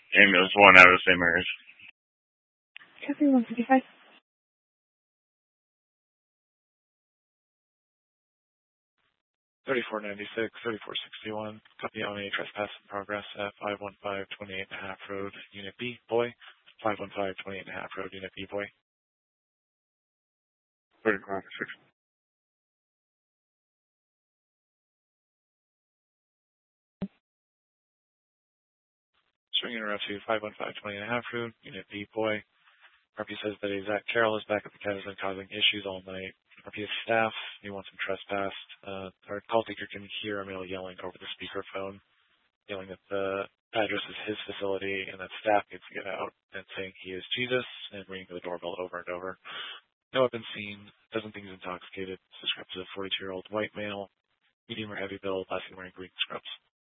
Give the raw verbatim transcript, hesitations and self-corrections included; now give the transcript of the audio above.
Ambulance one out of Saint Mary's. Catherine one fifty-five. thirty-four ninety-six, thirty-four sixty-one. Copy on a trespass in progress at five one five, twenty-eight and a half Road, Unit B, boy. five one five, twenty-eight and a half Road, Unit B, boy. thirty-four six. Swinging around to five one five, twenty and a half Road, Unit B, boy. R P says that a Zach Carroll is back at the cabin causing issues all night. R P S staff, he wants him trespassed. Uh, our call taker can hear Emil yelling over the speakerphone, yelling that the address is his facility and that staff needs to get out, and saying he is Jesus, and ringing the doorbell over and over. No weapon seen, doesn't think he's intoxicated. Describes a forty-two-year-old white male, medium or heavy build, last seen wearing green scrubs.